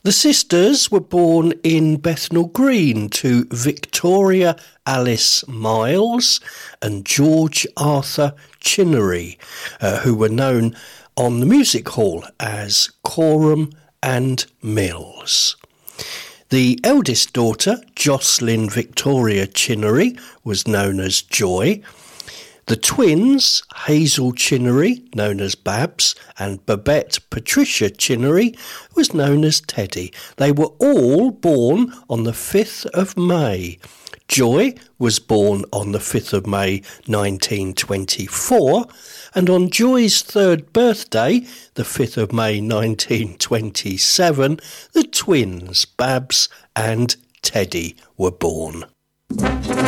The sisters were born in Bethnal Green to Victoria Alice Miles and George Arthur Chinnery, who were known on the music hall as Coram and Mills. The eldest daughter, Jocelyn Victoria Chinnery, was known as Joy. The twins, Hazel Chinnery, known as Babs, and Babette Patricia Chinnery, was known as Teddy. They were all born on the 5th of May. Joy was born on the 5th of May 1924, and on Joy's third birthday, the 5th of May 1927, the twins, Babs and Teddy, were born.